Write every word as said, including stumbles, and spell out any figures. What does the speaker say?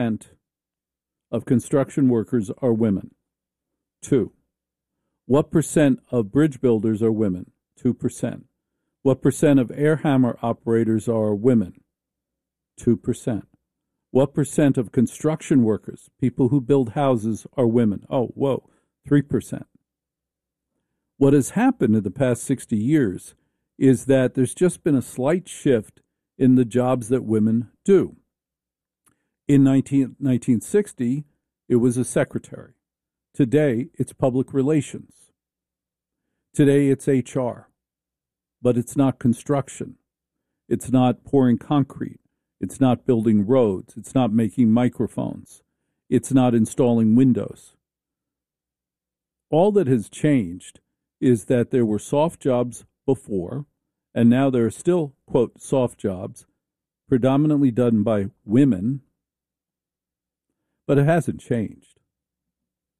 of construction workers are women? Two. What percent of bridge builders are women? Two percent. What percent of air hammer operators are women? Two percent. What percent of construction workers, people who build houses, are women? Oh, whoa, three percent. What has happened in the past sixty years is that there's just been a slight shift in the jobs that women do. In nineteen sixty, it was a secretary. Today, it's public relations. Today, it's H R. But it's not construction. It's not pouring concrete. It's not building roads. It's not making microphones. It's not installing windows. All that has changed is that there were soft jobs before, and now there are still, quote, soft jobs, predominantly done by women, but it hasn't changed.